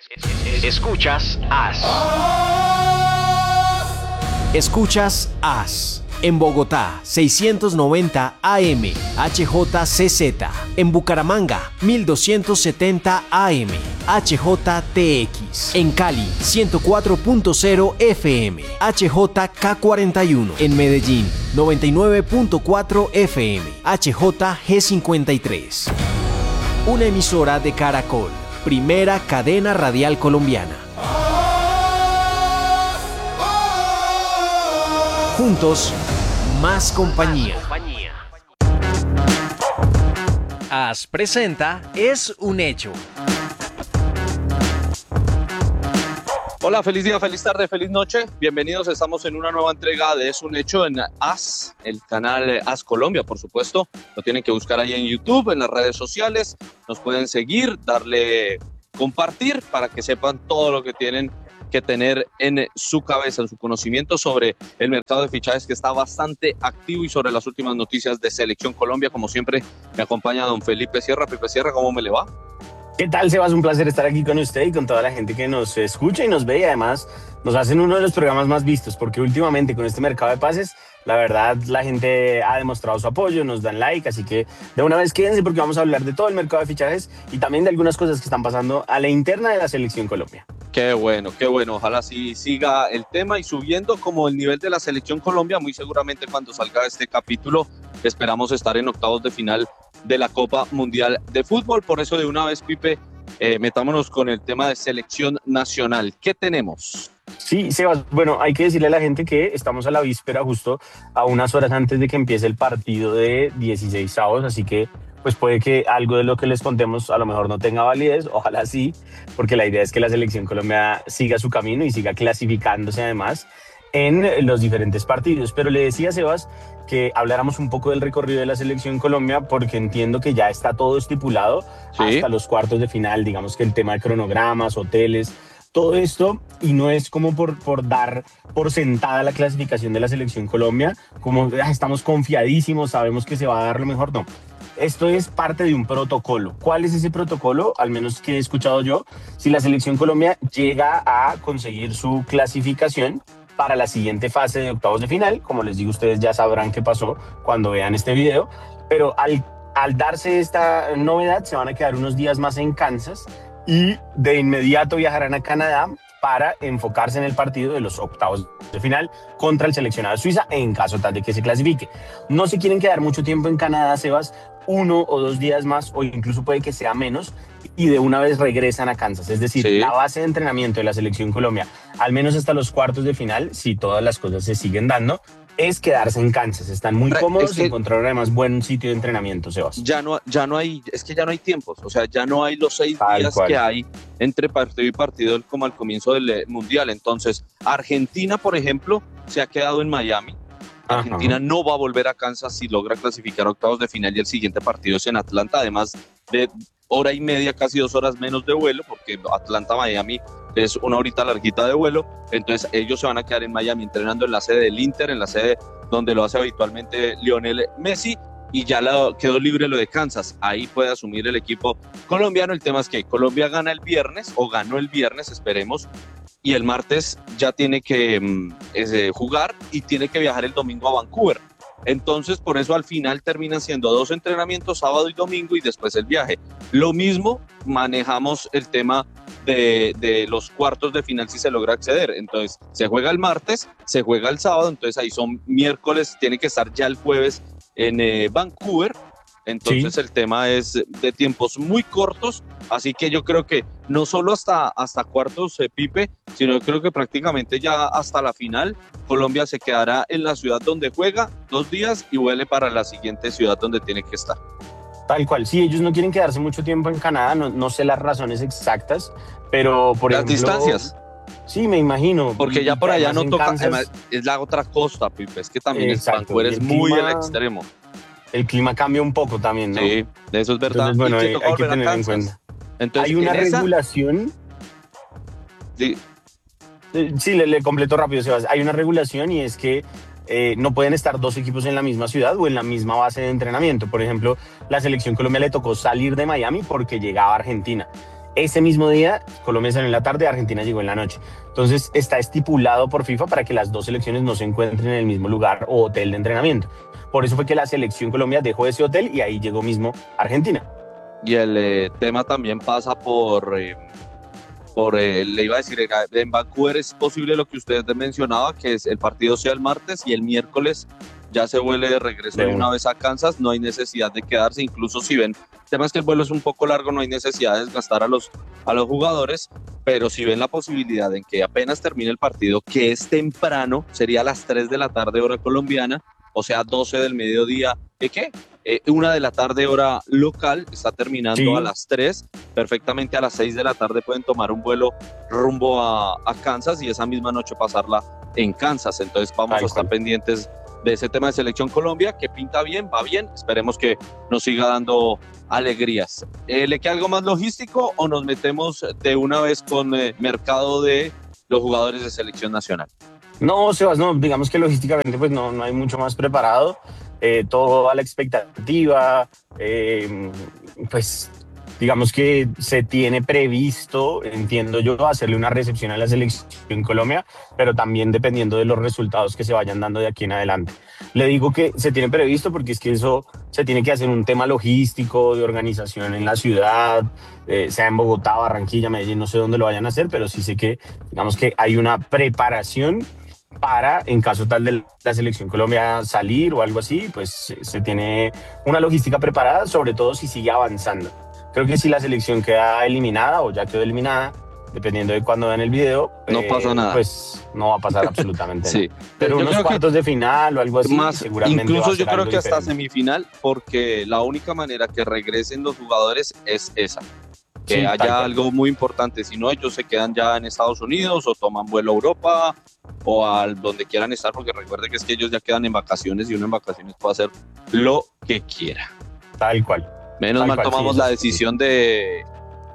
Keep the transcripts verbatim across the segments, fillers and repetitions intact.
Escuchas A S. Escuchas A S. En Bogotá, seiscientos noventa A M, H J C Z. En Bucaramanga, mil doscientos setenta A M, H J T X. En Cali, ciento cuatro punto cero F M, H J K cuarenta y uno. En Medellín, noventa y nueve punto cuatro F M, H J G cincuenta y tres. Una emisora de Caracol, primera cadena radial colombiana. Juntos, más compañía. A S presenta Es un Hecho. Hola, feliz día, feliz tarde, feliz noche. Bienvenidos, estamos en una nueva entrega de Es un Hecho en A S, el canal A S Colombia, por supuesto. Lo tienen que buscar ahí en YouTube, en las redes sociales. Nos pueden seguir, darle compartir para que sepan todo lo que tienen que tener en su cabeza, en su conocimiento sobre el mercado de fichajes, que está bastante activo, y sobre las últimas noticias de Selección Colombia. Como siempre, me acompaña don Felipe Sierra. Felipe Sierra, ¿cómo me le va? ¿Qué tal, Sebas? Un placer estar aquí con usted y con toda la gente que nos escucha y nos ve, y además nos hacen uno de los programas más vistos, porque últimamente con este mercado de pases, la verdad, la gente ha demostrado su apoyo, nos dan like, así que de una vez quédense, porque vamos a hablar de todo el mercado de fichajes y también de algunas cosas que están pasando a la interna de la Selección Colombia. Qué bueno, qué bueno. Ojalá sí siga el tema y subiendo como el nivel de la Selección Colombia. Muy seguramente cuando salga este capítulo esperamos estar en octavos de final de la Copa Mundial de Fútbol. Por eso, de una vez, Pipe, eh, metámonos con el tema de selección nacional. ¿Qué tenemos? Sí, Sebas, bueno, hay que decirle a la gente que estamos a la víspera, justo a unas horas antes de que empiece el partido de dieciséis avos, así que pues puede que algo de lo que les contemos a lo mejor no tenga validez, ojalá sí, porque la idea es que la Selección Colombia siga su camino y siga clasificándose además en los diferentes partidos. Pero le decía a Sebas que habláramos un poco del recorrido de la Selección Colombia, porque entiendo que ya está todo estipulado, ¿sí?, hasta los cuartos de final. Digamos que el tema de cronogramas, hoteles, todo esto, y no es como por, por dar por sentada la clasificación de la Selección Colombia, como ah, estamos confiadísimos, sabemos que se va a dar lo mejor. No, esto es parte de un protocolo. ¿Cuál es ese protocolo? Al menos que he escuchado yo, si la Selección Colombia llega a conseguir su clasificación para la siguiente fase de octavos de final, como les digo, ustedes ya sabrán qué pasó cuando vean este video, pero al, al darse esta novedad se van a quedar unos días más en Kansas y de inmediato viajarán a Canadá para enfocarse en el partido de los octavos de final contra el seleccionado de Suiza, en caso tal de que se clasifique. No se quieren quedar mucho tiempo en Canadá, Sebas, uno o dos días más, o incluso puede que sea menos, y de una vez regresan a Kansas. Es decir, sí, la base de entrenamiento de la Selección Colombia, al menos hasta los cuartos de final, si todas las cosas se siguen dando, es quedarse en Kansas. Están muy cómodos, es que y encontraron además buen sitio de entrenamiento, Sebas. Ya no, ya no hay, es que ya no hay tiempos, o sea, ya no hay los seis Tal días cual. que hay entre partido y partido como al comienzo del Mundial. Entonces, Argentina, por ejemplo, se ha quedado en Miami. Argentina Ajá. no va a volver a Kansas si logra clasificar a octavos de final, y el siguiente partido es en Atlanta, además de hora y media, casi dos horas menos de vuelo, porque Atlanta-Miami es una horita larguita de vuelo. Entonces ellos se van a quedar en Miami entrenando en la sede del Inter, en la sede donde lo hace habitualmente Lionel Messi, y ya la, quedó libre lo de Kansas. Ahí puede asumir el equipo colombiano. El tema es que Colombia gana el viernes, o ganó el viernes, esperemos, y el martes ya tiene que mm, eh, jugar y tiene que viajar el domingo a Vancouver. Entonces, por eso al final terminan siendo dos entrenamientos, sábado y domingo, y después el viaje. Lo mismo manejamos el tema de, de los cuartos de final si se logra acceder. Entonces, se juega el martes, se juega el sábado, entonces ahí son miércoles, tiene que estar ya el jueves en eh, Vancouver. Entonces sí. el tema es de tiempos muy cortos, así que yo creo que no solo hasta, hasta cuartos, eh, Pipe, sino yo creo que prácticamente ya hasta la final Colombia se quedará en la ciudad donde juega dos días y vuelve para la siguiente ciudad donde tiene que estar. Tal cual, sí, ellos no quieren quedarse mucho tiempo en Canadá, no, no sé las razones exactas, pero por las ejemplo... distancias. Sí, me imagino. Porque ya por allá no toca, Kansas, además, es la otra costa, Pipe, es que también Exacto, es Vancouver, es muy clima... al extremo. El clima cambia un poco también, ¿no? Sí, eso es verdad. Entonces, bueno, hay, hay que tener en cuenta. Entonces, hay una regulación. Esa... Sí, sí le, le completo rápido, Sebas. Hay una regulación, y es que eh, no pueden estar dos equipos en la misma ciudad o en la misma base de entrenamiento. Por ejemplo, la Selección Colombia le tocó salir de Miami porque llegaba a Argentina. Ese mismo día, Colombia salió en la tarde, Argentina llegó en la noche. Entonces está estipulado por FIFA para que las dos selecciones no se encuentren en el mismo lugar o hotel de entrenamiento. Por eso fue que la selección Colombia dejó ese hotel y ahí llegó mismo Argentina. Y el eh, tema también pasa por, eh, por eh, le iba a decir, en Vancouver es posible lo que usted mencionaba, que es el partido sea el martes y el miércoles ya se vuelve de regreso de una vez a Kansas, no hay necesidad de quedarse, incluso si ven, el tema es que el vuelo es un poco largo, no hay necesidad de desgastar a los, a los jugadores, pero si ven la posibilidad en que apenas termine el partido, que es temprano, sería a las tres de la tarde hora colombiana, o sea, doce del mediodía, ¿eh, qué? Eh, una de la tarde hora local, está terminando sí. a las tres, perfectamente a las seis de la tarde pueden tomar un vuelo rumbo a, a Kansas y esa misma noche pasarla en Kansas, entonces vamos Ay, a estar pendientes de ese tema de Selección Colombia, que pinta bien, va bien, esperemos que nos siga dando alegrías. Eh, ¿Le queda algo más logístico o nos metemos de una vez con eh, mercado de los jugadores de Selección Nacional? No, Sebas, no, digamos que logísticamente pues no, no hay mucho más preparado, eh, todo a la expectativa, eh, pues digamos que se tiene previsto, entiendo yo, hacerle una recepción a la selección Colombia, pero también dependiendo de los resultados que se vayan dando de aquí en adelante. Le digo que se tiene previsto porque es que eso se tiene que hacer un tema logístico, de organización en la ciudad, eh, sea en Bogotá, Barranquilla, Medellín, no sé dónde lo vayan a hacer, pero sí sé que, digamos que hay una preparación para, en caso tal de la selección Colombia salir o algo así, pues se, se tiene una logística preparada, sobre todo si sigue avanzando. Creo que si la selección queda eliminada o ya quedó eliminada, dependiendo de cuándo vean el video, no eh, pasa nada. Pues no va a pasar absolutamente sí. nada. Pero yo unos cuartos de final o algo así, más, seguramente incluso va a ser yo creo algo que diferente. hasta semifinal, porque la única manera que regresen los jugadores es esa. Que sí, haya algo muy importante, si no ellos se quedan ya en Estados Unidos o toman vuelo a Europa o a donde quieran estar, porque recuerde que es que ellos ya quedan en vacaciones y uno en vacaciones puede hacer lo que quiera. Tal cual. Menos Tal mal cual, tomamos sí, la sí. decisión de,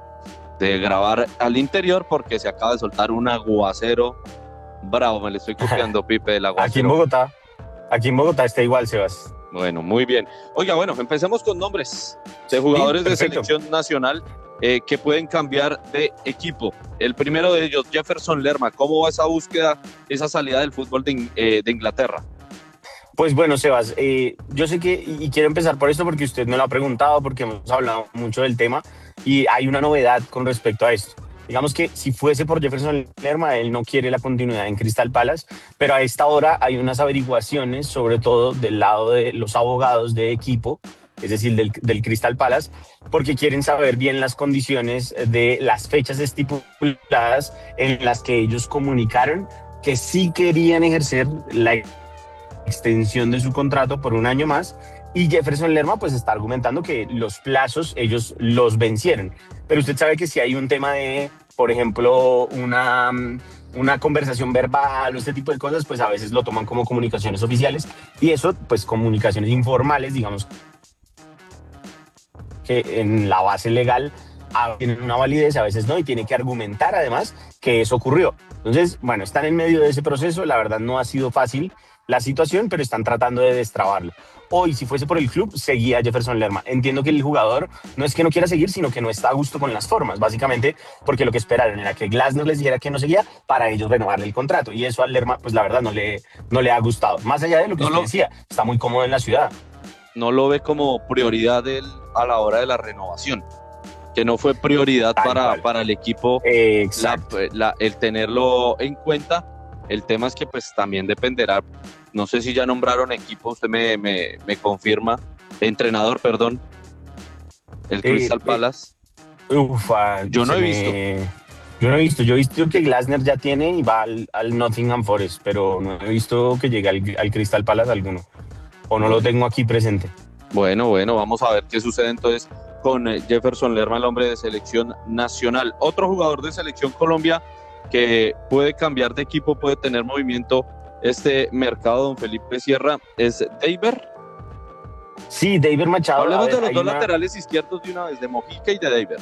de grabar al interior porque se acaba de soltar un aguacero bravo, me le estoy copiando Pipe del aguacero. Aquí en Bogotá, aquí en Bogotá está igual, Sebas. Bueno, muy bien. Oiga, bueno, empecemos con nombres de jugadores sí, de selección nacional eh, que pueden cambiar de equipo. El primero de ellos, Jefferson Lerma. ¿Cómo va esa búsqueda, esa salida del fútbol de, eh, de Inglaterra? Pues bueno, Sebas, eh, yo sé que, y quiero empezar por esto porque usted me lo ha preguntado, porque hemos hablado mucho del tema y hay una novedad con respecto a esto. Digamos que si fuese por Jefferson Lerma, él no quiere la continuidad en Crystal Palace, pero a esta hora hay unas averiguaciones, sobre todo del lado de los abogados de equipo, es decir, del, del Crystal Palace, porque quieren saber bien las condiciones de las fechas estipuladas en las que ellos comunicaron que sí querían ejercer la extensión de su contrato por un año más, y Jefferson Lerma pues está argumentando que los plazos ellos los vencieron. Pero usted sabe que si hay un tema de, por ejemplo, una, una conversación verbal o este tipo de cosas, pues a veces lo toman como comunicaciones oficiales, y eso, pues comunicaciones informales, digamos, que en la base legal tienen una validez, a veces no, y tiene que argumentar además que eso ocurrió. Entonces, bueno, están en medio de ese proceso, la verdad no ha sido fácil la situación, pero están tratando de destrabarlo. Hoy, si fuese por el club, seguía Jefferson Lerma. Entiendo que el jugador no es que no quiera seguir, sino que no está a gusto con las formas, básicamente porque lo que esperaron era que Glasner les dijera que no seguía para ellos renovarle el contrato, y eso a Lerma, pues la verdad no le, no le ha gustado. Más allá de lo que no usted lo, decía, está muy cómodo en la ciudad. No lo ve como prioridad él a la hora de la renovación, que no fue prioridad para, para el equipo eh, la, la, el tenerlo en cuenta. El tema es que pues también dependerá, no sé si ya nombraron equipo, usted me, me, me confirma, entrenador, perdón, el Crystal eh, Palace. Eh, ufa, yo no he me... visto. Yo no he visto, yo he visto que Glasner ya tiene y va al, al Nottingham Forest, pero no he visto que llegue al, al Crystal Palace alguno, o no lo tengo aquí presente. Bueno, bueno, vamos a ver qué sucede entonces con Jefferson Lerma, el hombre de selección nacional. Otro jugador de selección Colombia que puede cambiar de equipo, puede tener movimiento este mercado, don Felipe Sierra, es Deiber. Sí, Deiber Machado. Hablemos ver, de los dos una... laterales izquierdos de una vez, de Mojica y de Deiber.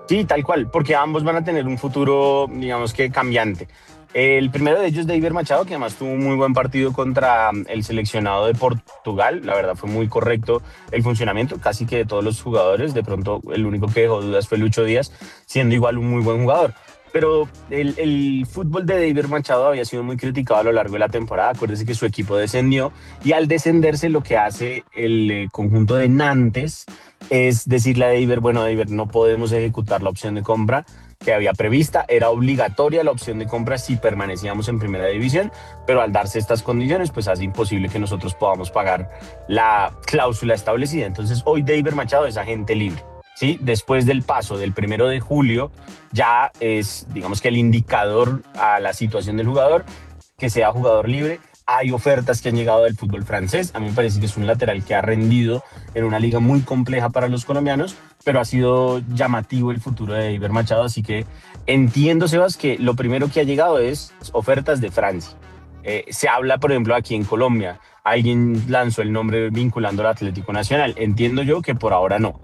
Sí, tal cual, porque ambos van a tener un futuro, digamos que cambiante. El primero de ellos es David Machado, que además tuvo un muy buen partido contra el seleccionado de Portugal. La verdad fue muy correcto el funcionamiento, casi que de todos los jugadores. De pronto el único que dejó dudas fue Lucho Díaz, siendo igual un muy buen jugador. Pero el, el fútbol de David Machado había sido muy criticado a lo largo de la temporada. Acuérdense que su equipo descendió y al descenderse lo que hace el eh, conjunto de Nantes es decirle a David, bueno, David, no podemos ejecutar la opción de compra que había prevista. Era obligatoria la opción de compra si permanecíamos en primera división, pero al darse estas condiciones, pues hace imposible que nosotros podamos pagar la cláusula establecida. Entonces hoy David Machado es agente libre. ¿Sí? Después del paso del primero de julio, ya es, digamos que el indicador a la situación del jugador, que sea jugador libre. Hay ofertas que han llegado del fútbol francés. A mí me parece que es un lateral que ha rendido en una liga muy compleja para los colombianos, pero ha sido llamativo el futuro de David Machado. Así que entiendo, Sebas, que lo primero que ha llegado es ofertas de Francia. Eh, se habla, por ejemplo, aquí en Colombia. Alguien lanzó el nombre vinculando al Atlético Nacional. Entiendo yo que por ahora no.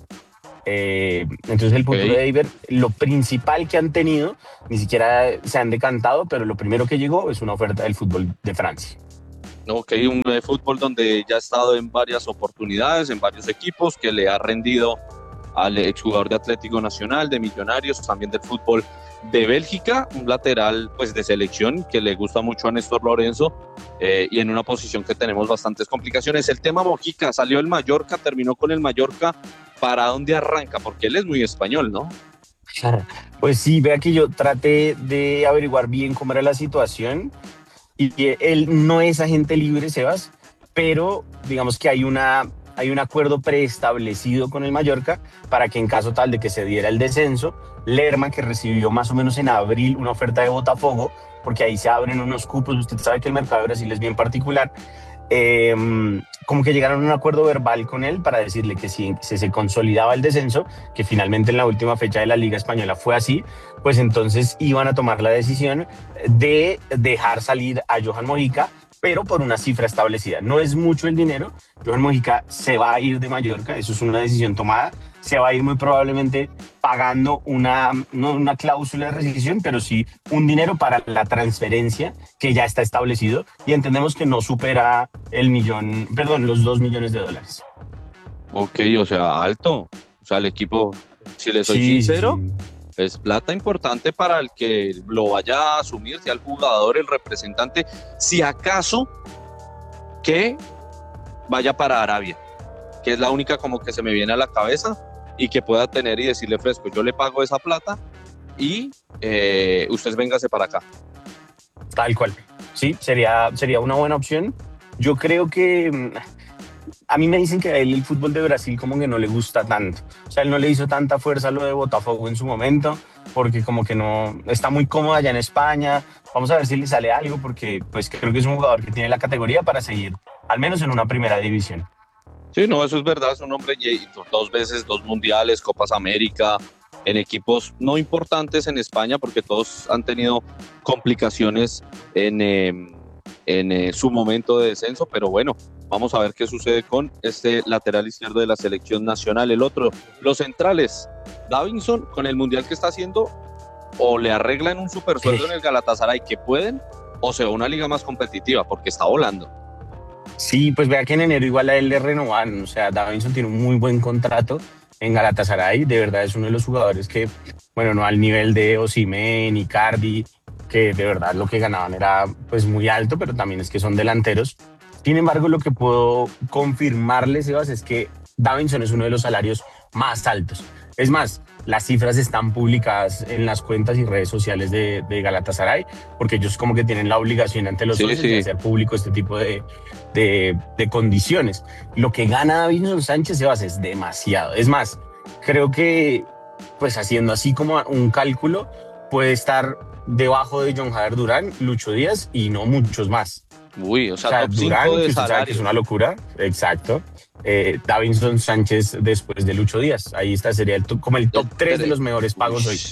Eh, entonces el punto okay. de David, lo principal que han tenido, ni siquiera se han decantado, pero lo primero que llegó es una oferta del fútbol de Francia. Ok, un de fútbol donde ya ha estado en varias oportunidades, en varios equipos, que le ha rendido al exjugador de Atlético Nacional, de Millonarios, también del fútbol de Bélgica, un lateral pues de selección que le gusta mucho a Néstor Lorenzo, eh, y en una posición que tenemos bastantes complicaciones. El tema Mojica, salió el Mallorca, terminó con el Mallorca. ¿Para dónde arranca? Porque él es muy español, ¿no? Pues sí, vea que yo traté de averiguar bien cómo era la situación y él no es agente libre, Sebas, pero digamos que hay una hay un acuerdo preestablecido con el Mallorca para que en caso tal de que se diera el descenso, Lerma, que recibió más o menos en abril una oferta de Botafogo, porque ahí se abren unos cupos, usted sabe que el mercado de Brasil es bien particular, Eh, como que llegaron a un acuerdo verbal con él para decirle que si, si se consolidaba el descenso, que finalmente en la última fecha de la Liga Española fue así, pues entonces iban a tomar la decisión de dejar salir a Johan Mojica, pero por una cifra establecida. No es mucho el dinero, Johan Mojica se va a ir de Mallorca, eso es una decisión tomada, se va a ir muy probablemente pagando una, no una cláusula de rescisión, pero sí un dinero para la transferencia que ya está establecido y entendemos que no supera el millón, perdón, los dos millones de dólares. Ok, o sea, alto. O sea, el equipo, si le soy sí, sincero, sí. es plata importante para el que lo vaya a asumir, sea el jugador, el representante, si acaso que vaya para Arabia, que es la única como que se me viene a la cabeza, y que pueda tener y decirle fresco, yo le pago esa plata y eh, usted véngase para acá. Tal cual. Sí, sería, sería una buena opción. Yo creo que a mí me dicen que a él el fútbol de Brasil como que no le gusta tanto. O sea, él no le hizo tanta fuerza a lo de Botafogo en su momento, porque como que no está muy cómodo allá en España. Vamos a ver si le sale algo, porque pues creo que es un jugador que tiene la categoría para seguir, al menos en una primera división. Sí, no, eso es verdad, es un hombre dos veces, dos mundiales, Copas América, en equipos no importantes en España, porque todos han tenido complicaciones en, eh, en eh, su momento de descenso, pero bueno, vamos a ver qué sucede con este lateral izquierdo de la selección nacional. El otro, los centrales, Davinson, con el mundial que está haciendo, o le arreglan un super sueldo en el Galatasaray que pueden, o se va a una liga más competitiva, porque está volando. Sí, pues vea que en enero igual a él le renovaron, o sea, Davinson tiene un muy buen contrato en Galatasaray, de verdad es uno de los jugadores que, bueno, no al nivel de Osimhen, Icardi, que de verdad lo que ganaban era pues muy alto, pero también es que son delanteros. Sin embargo, lo que puedo confirmarle, Sebas, es que Davinson es uno de los salarios más altos. Es más, las cifras están publicadas en las cuentas y redes sociales de, de Galatasaray, porque ellos como que tienen la obligación ante los socios sí, sí. de hacer público este tipo de, de, de condiciones. Lo que gana Davinson Sánchez, Sebas, es demasiado. Es más, creo que pues haciendo así como un cálculo, puede estar debajo de John Jader Durán, Lucho Díaz y no muchos más. Uy, o sea, o sea top Durán, que usted sabe que es una locura, exacto. Eh, Davinson Sánchez después de Lucho Díaz. Ahí está, sería el top, como el top tres de los mejores pagos hoy.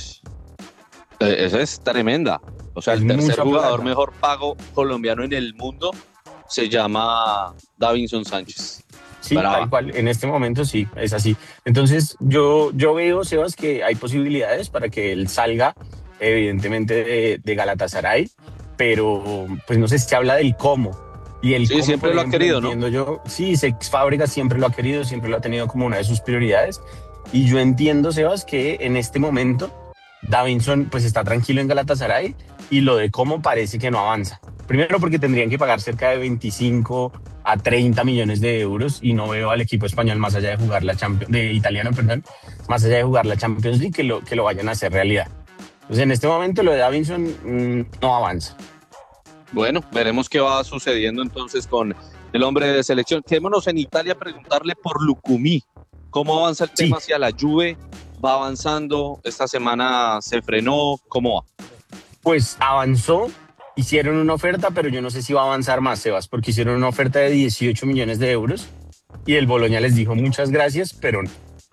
Esa es tremenda. O sea, es el tercer jugador plata. mejor pago colombiano en el mundo se llama Davinson Sánchez. Sí, Brava. Tal cual, en este momento sí, es así. Entonces yo, yo veo, Sebas, que hay posibilidades para que él salga, evidentemente, de, de Galatasaray, pero pues no sé, se habla del cómo. Y el sí, cómo, siempre ejemplo, lo ha querido, ¿no? Yo, sí, Cesc Fábregas siempre lo ha querido, siempre lo ha tenido como una de sus prioridades. Y yo entiendo, Sebas, que en este momento Davinson pues está tranquilo en Galatasaray y lo de cómo parece que no avanza. Primero porque tendrían que pagar cerca de veinticinco a treinta millones de euros y no veo al equipo español más allá de jugar la Champions, de italiano, perdón, más allá de jugar la Champions League que lo, que lo vayan a hacer realidad. Entonces en este momento lo de Davinson mmm, no avanza. Bueno, veremos qué va sucediendo entonces con el hombre de selección. Quedémonos en Italia a preguntarle por Lucumí. ¿Cómo avanza el tema sí. hacia la Juve? ¿Va avanzando? ¿Esta semana se frenó? ¿Cómo va? Pues avanzó, hicieron una oferta, pero yo no sé si va a avanzar más, Sebas, porque hicieron una oferta de dieciocho millones de euros y el Bologna les dijo muchas gracias, pero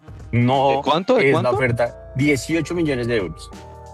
no ¿De cuánto? ¿De es cuánto? la oferta. dieciocho millones de euros.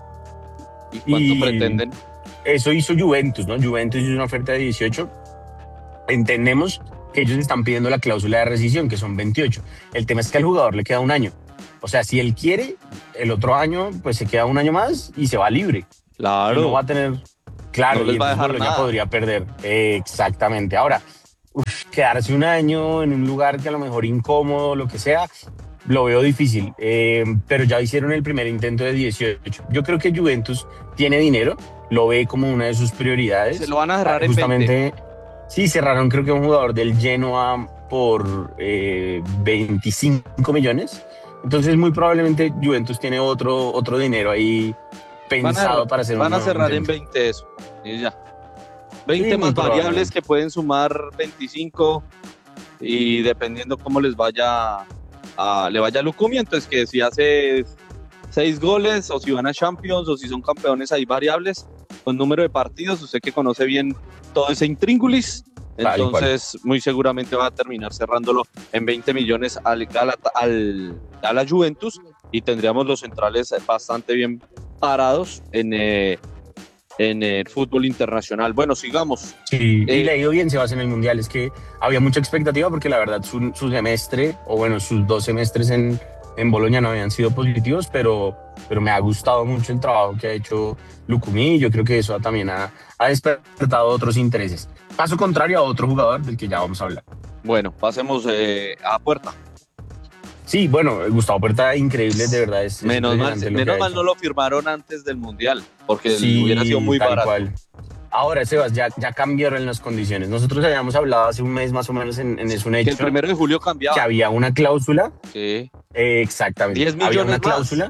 ¿Y cuánto y pretenden? Eso hizo Juventus, ¿no? Juventus hizo una oferta de dieciocho. Entendemos que ellos están pidiendo la cláusula de rescisión, que son veintiocho. El tema es que al jugador le queda un año. O sea, si él quiere, el otro año, pues se queda un año más y se va libre. Claro. Y no va a tener... Claro, no les y va a dejar Bologna nada. Podría perder. Eh, exactamente. Ahora, uf, quedarse un año en un lugar que a lo mejor incómodo, lo que sea, lo veo difícil. Eh, pero ya hicieron el primer intento de dieciocho. Yo creo que Juventus tiene dinero, lo ve como una de sus prioridades. Se lo van a cerrar Justamente, en veinte. Sí, cerraron creo que un jugador del Genoa por eh, veinticinco millones. Entonces muy probablemente Juventus tiene otro, otro dinero ahí pensado van a, para hacer van un a cerrar intento. En veinte eso. Y ya. veinte Sí, más variables que pueden sumar veinticinco y dependiendo cómo les vaya a, le vaya a Lucumí, entonces que si hace seis goles o si van a Champions o si son campeones hay variables con número de partidos, usted que conoce bien todo ese intríngulis, entonces muy seguramente va a terminar cerrándolo en veinte millones al, Galata, al, a la Juventus y tendríamos los centrales bastante bien parados en, eh, en el fútbol internacional. Bueno, sigamos. Sí, eh, y le ha ido bien Sebas en el Mundial, es que había mucha expectativa porque la verdad su, su semestre, o bueno, sus dos semestres en, en Bologna no habían sido positivos, pero, pero me ha gustado mucho el trabajo que ha hecho Lucumí y yo creo que eso también ha, ha despertado otros intereses. Caso contrario a otro jugador del que ya vamos a hablar. Bueno, pasemos eh, a Puerta. Sí, bueno, Gustavo Puerta, increíble, de verdad. Es, menos es mal, menos mal no lo firmaron antes del Mundial, porque sí, hubiera sido muy tal barato. Cual. Ahora, Sebas, ya, ya cambiaron las condiciones. Nosotros habíamos hablado hace un mes más o menos en, en Es un hecho. Que el primero de julio cambiaba. Que había una cláusula. Sí. Eh, exactamente. diez millones había una más. cláusula.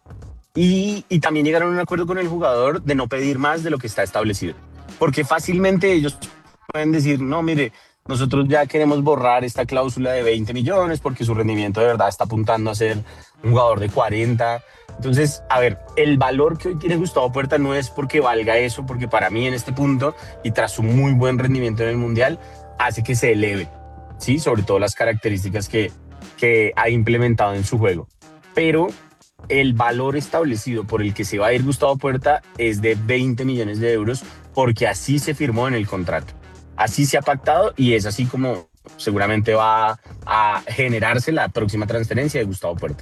Y, y también llegaron a un acuerdo con el jugador de no pedir más de lo que está establecido. Porque fácilmente ellos pueden decir, no, mire, nosotros ya queremos borrar esta cláusula de veinte millones porque su rendimiento de verdad está apuntando a ser un jugador de cuarenta. Entonces, a ver, el valor que hoy tiene Gustavo Puerta no es porque valga eso, porque para mí en este punto, y tras su muy buen rendimiento en el Mundial, hace que se eleve, ¿sí? Sobre todo las características que, que ha implementado en su juego. Pero el valor establecido por el que se va a ir Gustavo Puerta es de veinte millones de euros, porque así se firmó en el contrato. Así se ha pactado y es así como seguramente va a generarse la próxima transferencia de Gustavo Puerta.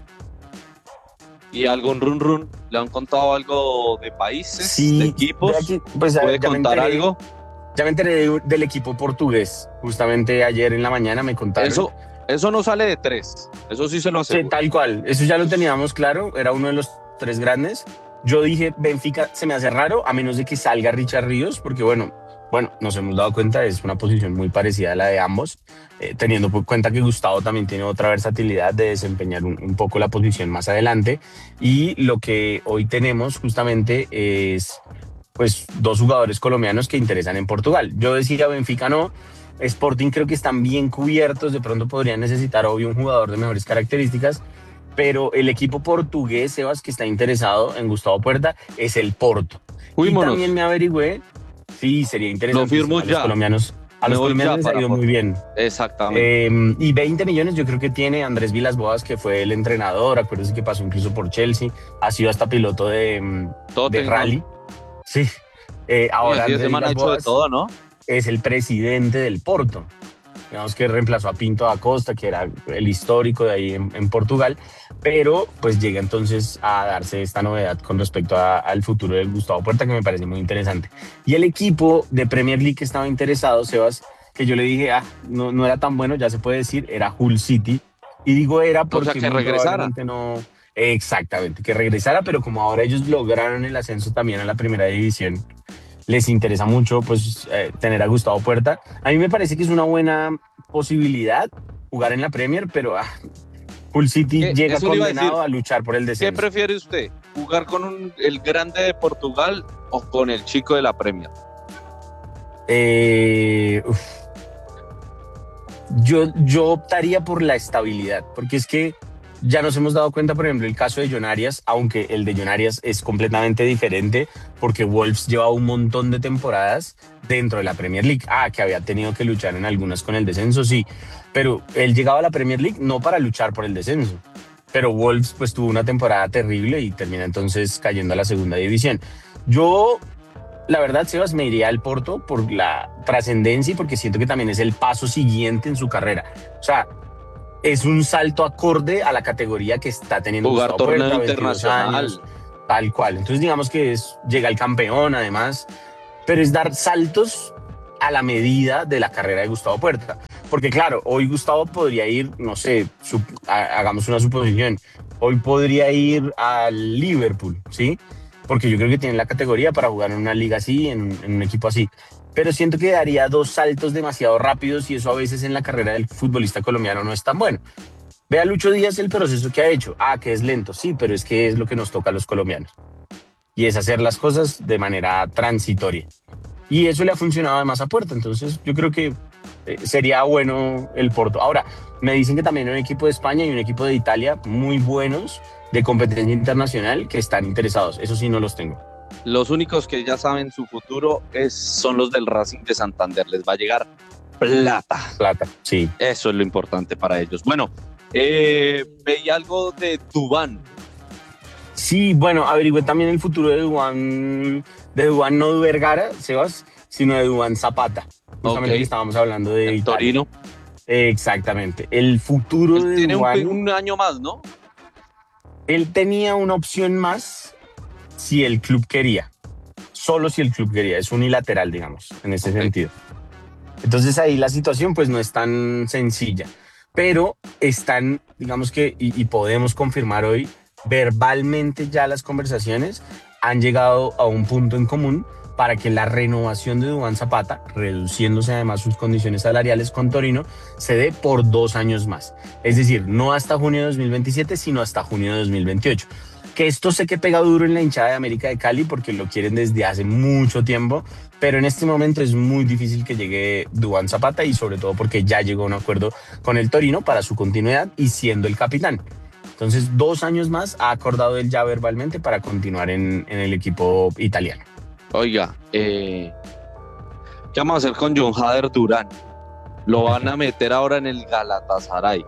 ¿Y algún run run? ¿Le han contado algo de países, sí, de equipos? De aquí, pues, ¿Puede contar enteré, algo? Ya me enteré de, del equipo portugués. Justamente ayer en la mañana me contaron. Eso, eso no sale de tres. Eso sí se lo aseguro. Sí, tal cual. Eso ya lo teníamos claro. Era uno de los tres grandes. Yo dije, Benfica se me hace raro, a menos de que salga Richard Ríos, porque bueno... Bueno, nos hemos dado cuenta, es una posición muy parecida a la de ambos, eh, teniendo en cuenta que Gustavo también tiene otra versatilidad de desempeñar un, un poco la posición más adelante. Y lo que hoy tenemos justamente es pues, dos jugadores colombianos que interesan en Portugal. Yo decía Benfica no, Sporting creo que están bien cubiertos, de pronto podrían necesitar obvio un jugador de mejores características, pero el equipo portugués, Sebas, que está interesado en Gustavo Puerta, es el Porto. Fuímonos. Y también me averigüé. Sí, sería interesante. Lo firmo a los ya. colombianos, a los colombianos les ha ido muy bien. Exactamente. Eh, y veinte millones yo creo que tiene Andrés Vilas-Boas, que fue el entrenador, acuérdense que pasó incluso por Chelsea, ha sido hasta piloto de, de rally. Sí. Eh, ahora sí, ese man ha hecho de todo, ¿no? Es el presidente del Porto. digamos que reemplazó a Pinto da Costa, que era el histórico de ahí en, en Portugal, pero pues llega entonces a darse esta novedad con respecto a, al futuro de Gustavo Puerta, que me parece muy interesante. Y el equipo de Premier League que estaba interesado, Sebas, que yo le dije, ah, no, no era tan bueno, ya se puede decir, era Hull City. Y digo era porque... O sea, que regresara. No, exactamente, que regresara, pero como ahora ellos lograron el ascenso también a la primera división, les interesa mucho pues eh, tener a Gustavo Puerta. A mí me parece que es una buena posibilidad jugar en la Premier, pero ah, Hull City llega condenado a, a luchar por el descenso. ¿Qué prefiere usted? ¿Jugar con un, el grande de Portugal o con el chico de la Premier? Eh, uf. Yo, yo optaría por la estabilidad, porque es que ya nos hemos dado cuenta, por ejemplo, el caso de John Arias, aunque el de John Arias es completamente diferente, porque Wolves lleva un montón de temporadas dentro de la Premier League. Ah, que había tenido que luchar en algunas con el descenso, sí, pero él llegaba a la Premier League no para luchar por el descenso, pero Wolves pues tuvo una temporada terrible y termina entonces cayendo a la segunda división. Yo... La verdad, Sebas, me iría al Porto por la trascendencia y porque siento que también es el paso siguiente en su carrera. O sea, es un salto acorde a la categoría que está teniendo jugar Gustavo torneo Puerta, internacional. Años, tal cual. Entonces, digamos que es, llega el campeón, además, pero es dar saltos a la medida de la carrera de Gustavo Puerta. Porque, claro, hoy Gustavo podría ir, no sé, su, hagamos una suposición, hoy podría ir al Liverpool, ¿sí? Porque yo creo que tiene la categoría para jugar en una liga así, en, en un equipo así. Pero siento que daría dos saltos demasiado rápidos y eso a veces en la carrera del futbolista colombiano no es tan bueno. Ve a Lucho Díaz el proceso que ha hecho. Ah, que es lento, sí, pero es que es lo que nos toca a los colombianos. Y es hacer las cosas de manera transitoria. Y eso le ha funcionado además a Puerta. Entonces yo creo que eh, sería bueno el Porto. Ahora, me dicen que también hay un equipo de España y un equipo de Italia muy buenos de competencia internacional que están interesados. Eso sí no los tengo. Los únicos que ya saben su futuro es, son los del Racing de Santander. Les va a llegar plata. Plata, sí. Eso es lo importante para ellos. Bueno, eh, veía algo de Duván. Sí, bueno, averigüé también el futuro de Duván, de Duván no de Vergara, Sebas, sino de Duván Zapata. Justamente Okay. que estábamos hablando de el Torino. Exactamente. El futuro Él de tiene Duván... un, un año más, ¿no? Él tenía una opción más si el club quería. Solo si el club quería. Es unilateral, digamos, en ese okay. sentido. Entonces ahí la situación pues no es tan sencilla. Pero están, digamos que, y, y podemos confirmar hoy, verbalmente ya las conversaciones han llegado a un punto en común para que la renovación de Duván Zapata, reduciéndose además sus condiciones salariales con Torino, se dé por dos años más. Es decir, no hasta junio de dos mil veintisiete, sino hasta junio de dos mil veintiocho. Que esto sé que pega duro en la hinchada de América de Cali porque lo quieren desde hace mucho tiempo, pero en este momento es muy difícil que llegue Duván Zapata y sobre todo porque ya llegó a un acuerdo con el Torino para su continuidad y siendo el capitán. Entonces, dos años más ha acordado él ya verbalmente para continuar en, en el equipo italiano. Oiga, eh, ¿qué vamos a hacer con John Hader Durán? Lo van a meter ahora en el Galatasaray.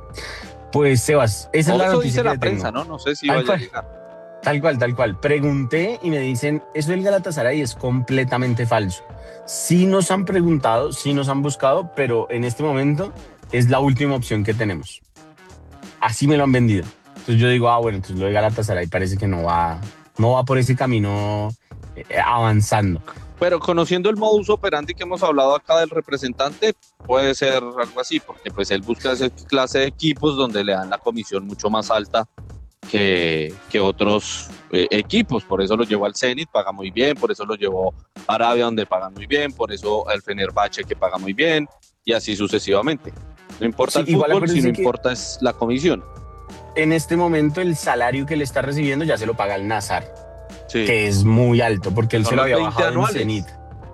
Pues, Sebas, esa es la noticia dice que la prensa, ¿no? No sé si tal vaya cual, a llegar. Tal cual, tal cual. Pregunté y me dicen, eso del Galatasaray es completamente falso. Sí nos han preguntado, sí nos han buscado, pero en este momento es la última opción que tenemos. Así me lo han vendido. Entonces yo digo, ah, bueno, entonces lo de Galatasaray parece que no va, no va por ese camino eh, avanzando. Pero conociendo el modus operandi que hemos hablado acá del representante, puede ser algo así, porque pues él busca esa clase de equipos donde le dan la comisión mucho más alta que, que otros eh, equipos. Por eso lo llevó al Zenit, paga muy bien, por eso lo llevó a Arabia, donde paga muy bien, por eso al Fenerbahce, que paga muy bien, y así sucesivamente. No importa sí, el fútbol, sino importa es la comisión. En este momento el salario que le está recibiendo ya se lo paga el Nazar, sí. que es muy alto, porque él no se lo había bajado anuales. En Zenit.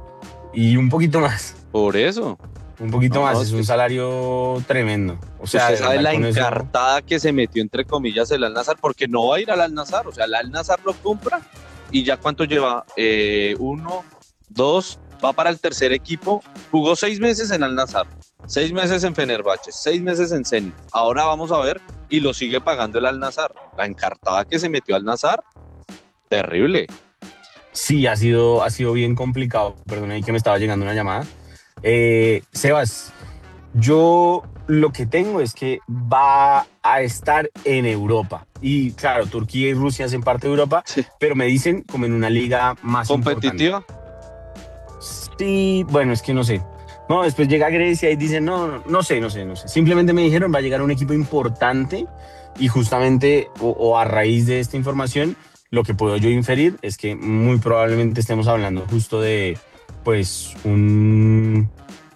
Y un poquito más. Por eso. Un poquito no, más, no, es que... un salario tremendo. O sea, usted sabe la encartada eso... que se metió entre comillas el Al-Nassr, porque no va a ir al Al-Nassr, o sea, el Al-Nassr lo compra y ya cuánto lleva, eh, uno, dos, va para el tercer equipo, jugó seis meses en Al-Nassr, seis meses en Fenerbahce, seis meses en Zenit, ahora vamos a ver y lo sigue pagando el Al-Nassr. La encartada que se metió al Nazar, terrible. Sí, ha sido, ha sido bien complicado, perdón, ahí que me estaba llegando una llamada. Eh, Sebas, Yo lo que tengo es que va a estar en Europa. Y claro, Turquía y Rusia hacen parte de Europa, Sí. pero me dicen como en una liga más ¿Competitiva? importante. Sí, bueno, es que no sé. No, después llega Grecia y dicen, no, no, no sé, no sé, no sé. Simplemente me dijeron, va a llegar un equipo importante y justamente, o, o a raíz de esta información, lo que puedo yo inferir es que muy probablemente estemos hablando justo de, pues, un...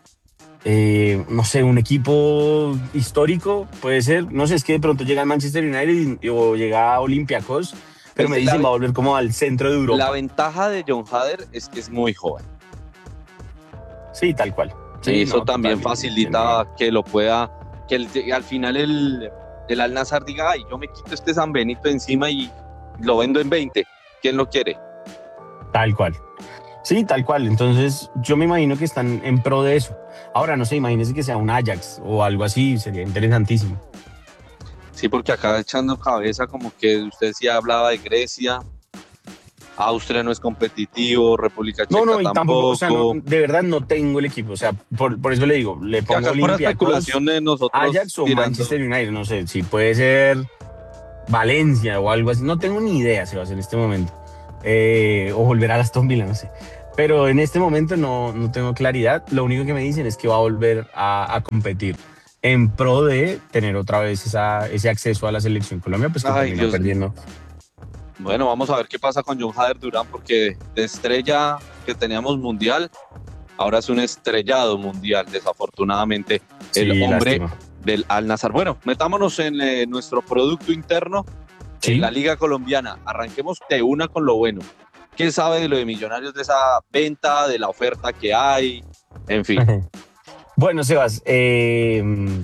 Eh, no sé, un equipo histórico, puede ser. No sé, es que de pronto llega el Manchester United y, o llega Olympiacos, pero Pues me dicen la, va a volver como al centro de la Europa. ventaja de John Hader es que es muy joven. Sí, tal cual. Sí, Y eso no, también total, facilita tiene- que lo pueda, que el- al final el, el Al Nassr diga, ay, yo me quito este San Benito encima y lo vendo en veinte. ¿Quién lo quiere? Tal cual. Sí, tal cual. Entonces, yo me imagino que están en pro de eso. Ahora, no sé, imagínese que sea un Ajax o algo así, sería interesantísimo. Sí, porque acá echando cabeza como que usted sí hablaba de Grecia, Austria no es competitivo, República No, Checa no, y tampoco, o sea, no, tampoco. de verdad no tengo el equipo. O sea, por, por eso le digo, le Que acá pongo es pura Olympiacos, especulación de nosotros Ajax o tirando. Manchester United. No sé, si puede ser Valencia o algo así. No tengo ni idea, Sebas, en este momento. Eh, o volver a Aston Villa, no sé. Pero en este momento no, no tengo claridad. Lo único que me dicen es que va a volver a, a competir en pro de tener otra vez esa, ese acceso a la selección Colombia, pues que Ay, terminó Dios mío. perdiendo. Bueno, vamos a ver qué pasa con John Hader Durán, porque de estrella que teníamos mundial, ahora es un estrellado mundial, desafortunadamente, el Sí, hombre lástima. del Al Nassr. Bueno, metámonos en eh, nuestro producto interno, Sí. en la Liga Colombiana. Arranquemos de una con lo bueno. ¿Qué sabe de lo de Millonarios, de esa venta, de la oferta que hay? En fin. Bueno, Sebas, eh,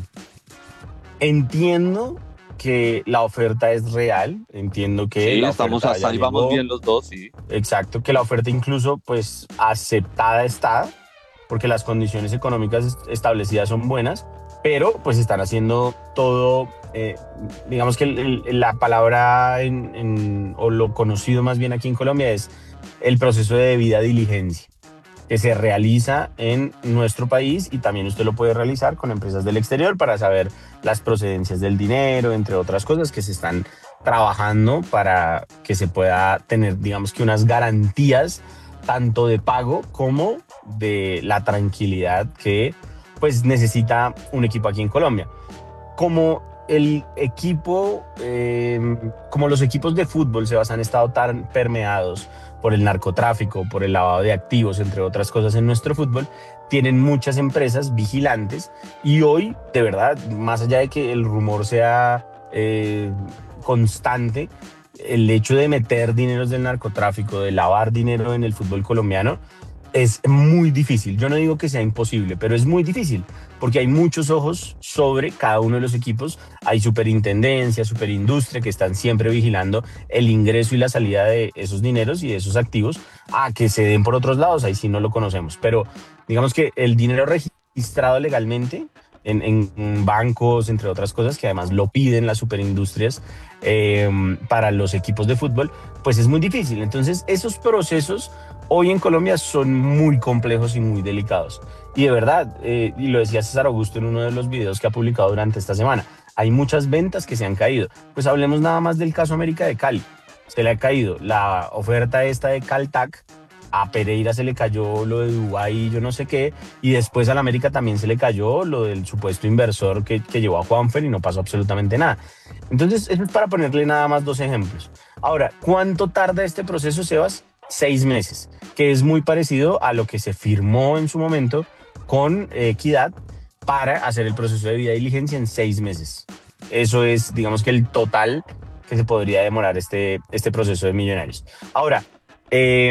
entiendo que la oferta es real, entiendo que Sí, la estamos oferta hasta ya ahí, vamos llegó. bien los dos, sí. Exacto, que la oferta incluso pues aceptada está, porque las condiciones económicas est- establecidas son buenas, pero pues están haciendo todo, eh, digamos que el- el- la palabra en- en- o lo conocido más bien aquí en Colombia es el proceso de debida diligencia que se realiza en nuestro país y también usted lo puede realizar con empresas del exterior para saber las procedencias del dinero, entre otras cosas que se están trabajando para que se pueda tener, digamos que unas garantías tanto de pago como de la tranquilidad que pues necesita un equipo aquí en Colombia. Como el equipo, eh, como los equipos de fútbol se han estado tan permeados por el narcotráfico, por el lavado de activos, entre otras cosas en nuestro fútbol, tienen muchas empresas vigilantes y hoy, de verdad, más allá de que el rumor sea eh, constante, el hecho de meter dineros del narcotráfico, de lavar dinero en el fútbol colombiano, es muy difícil. Yo no digo que sea imposible, pero es muy difícil porque hay muchos ojos sobre cada uno de los equipos. Hay superintendencia, superindustria que están siempre vigilando el ingreso y la salida de esos dineros y de esos activos a que se den por otros lados. Ahí sí no lo conocemos, pero digamos que el dinero registrado legalmente en, en bancos, entre otras cosas, que además lo piden las superindustrias eh, para los equipos de fútbol, pues es muy difícil. Entonces, esos procesos hoy en Colombia son muy complejos y muy delicados. Y de verdad, eh, y lo decía César Augusto en uno de los videos que ha publicado durante esta semana, hay muchas ventas que se han caído. Pues hablemos nada más del caso América de Cali. Se le ha caído la oferta esta de Caltac, a Pereira se le cayó lo de Dubái, yo no sé qué, y después a la América también se le cayó lo del supuesto inversor que, que llevó a Juanfer y no pasó absolutamente nada. Entonces, eso es para ponerle nada más dos ejemplos. Ahora, ¿cuánto tarda este proceso, Sebas? Seis meses, que es muy parecido a lo que se firmó en su momento con Equidad para hacer el proceso de debida diligencia en seis meses. Eso es, digamos que el total que se podría demorar este, este proceso de Millonarios. Ahora, eh,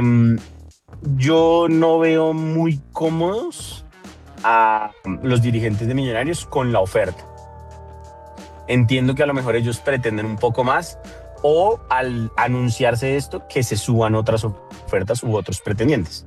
yo no veo muy cómodos a los dirigentes de Millonarios con la oferta. Entiendo que a lo mejor ellos pretenden un poco más o al anunciarse esto que se suban otras ofertas u otros pretendientes.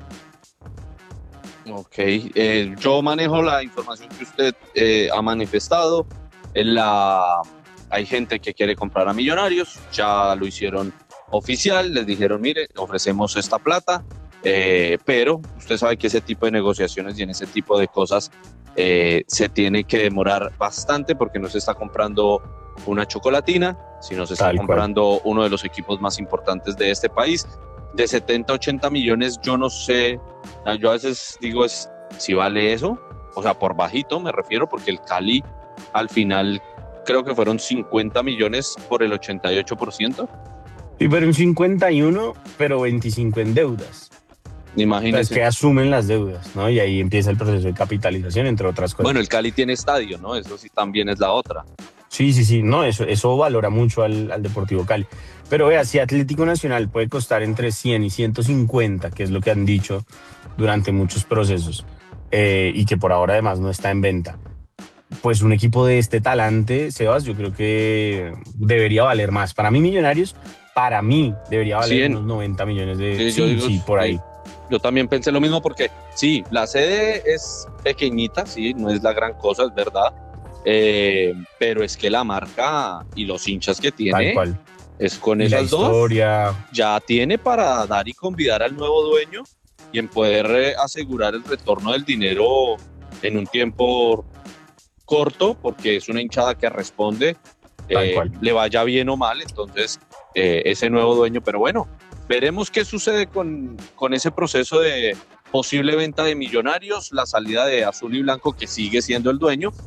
Ok, eh, yo manejo la información que usted eh, ha manifestado. En la... Hay gente que quiere comprar a Millonarios, ya lo hicieron oficial, les dijeron, mire, ofrecemos esta plata, eh, pero usted sabe que ese tipo de negociaciones y en ese tipo de cosas eh, se tiene que demorar bastante porque no se está comprando una chocolatina, sino se está Tal comprando cual. Uno de los equipos más importantes de este país. De setenta, ochenta millones, yo no sé, yo a veces digo es, si vale eso, o sea, por bajito me refiero, porque el Cali al final creo que fueron cincuenta millones por el ochenta y ocho por ciento. Sí, pero un cincuenta y uno, pero veinticinco en deudas. Imagínese. Es que asumen las deudas, ¿no? Y ahí empieza el proceso de capitalización, entre otras cosas. Bueno, el Cali tiene estadio, ¿no? Eso sí también es la otra. Sí, sí, sí, no, eso, eso valora mucho al, al Deportivo Cali. Pero vea, si Atlético Nacional puede costar entre cien y ciento cincuenta, que es lo que han dicho durante muchos procesos, eh, y que por ahora además no está en venta, pues un equipo de este talante, Sebas, yo creo que debería valer más. Para mí, Millonarios, para mí debería valer cien. unos noventa millones de... Sí, Sí, yo digo, sí, por ahí. Yo también pensé lo mismo porque sí, la sede es pequeñita, sí, no es la gran cosa, es verdad, eh, pero es que la marca y los hinchas que tiene, Tal cual. es con Y esas la historia. dos, ya tiene para dar y convidar al nuevo dueño y en poder eh, asegurar el retorno del dinero en un tiempo corto, porque es una hinchada que responde, eh, le vaya bien o mal, entonces eh, ese nuevo dueño, pero bueno, veremos qué sucede con, con ese proceso de posible venta de Millonarios, la salida de Azul y Blanco, que sigue siendo el dueño,